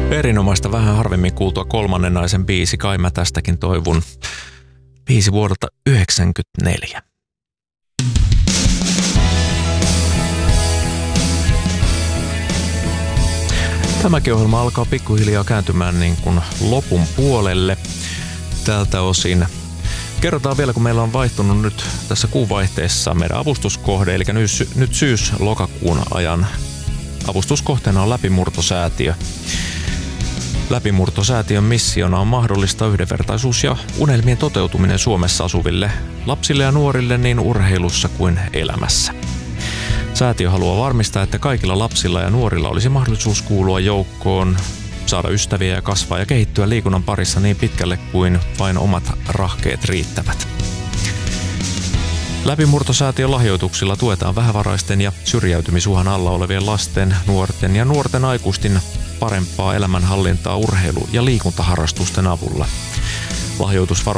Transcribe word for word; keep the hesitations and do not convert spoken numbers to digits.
Erinomaista vähän harvemmin kuultua kolmannen naisen biisi, kai mä tästäkin toivun. Biisi vuodelta yhdeksänkymmentäneljä. Tämäkin ohjelma alkaa pikkuhiljaa kääntymään niin kuin lopun puolelle tältä osin. Kerrotaan vielä, kun meillä on vaihtunut nyt tässä kuunvaihteessa meidän avustuskohde, eli nyt syys-lokakuun ajan avustuskohteena on Läpimurtosäätiö. Läpimurtosäätiön missiona on mahdollista yhdenvertaisuus ja unelmien toteutuminen Suomessa asuville lapsille ja nuorille niin urheilussa kuin elämässä. Säätiö haluaa varmistaa, että kaikilla lapsilla ja nuorilla olisi mahdollisuus kuulua joukkoon, saada ystäviä ja kasvaa ja kehittyä liikunnan parissa niin pitkälle kuin vain omat rahkeet riittävät. Läpimurtosäätiön lahjoituksilla tuetaan vähävaraisten ja syrjäytymisuhan alla olevien lasten, nuorten ja nuorten aikuisten parempaa elämänhallintaa urheilu- ja liikuntaharrastusten avulla. Lahjoitusvaro